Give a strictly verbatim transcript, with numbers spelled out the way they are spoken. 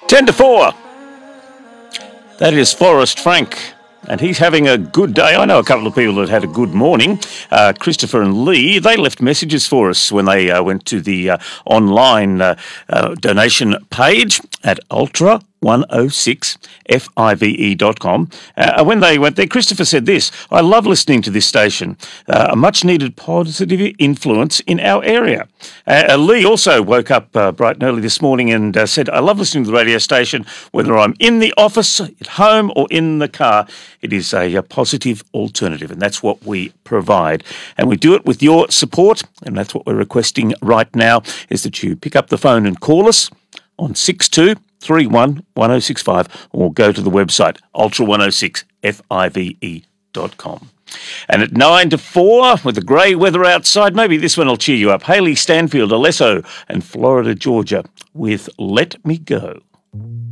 ten to four. That is Forrest Frank, and he's having a good day. I know a couple of people that had a good morning. Uh, Christopher and Lee, they left messages for us when they uh, went to the uh, online uh, uh, donation page at Ultra one oh six F I V E dot com. Uh, when they went there, Christopher said this: I love listening to this station, uh, a much needed positive influence in our area. Uh, Lee also woke up uh, bright and early this morning and uh, said, I love listening to the radio station, whether I'm in the office, at home or in the car. It is a, a positive alternative, and that's what we provide. And we do it with your support, and that's what we're requesting right now, is that you pick up the phone and call us on six two three one one oh six five, or go to the website ultra one oh six F I V E dot com. And at nine to four, with the grey weather outside, maybe this one will cheer you up. Hayley Stanfield, Alesso and Florida Georgia with Let Me Go.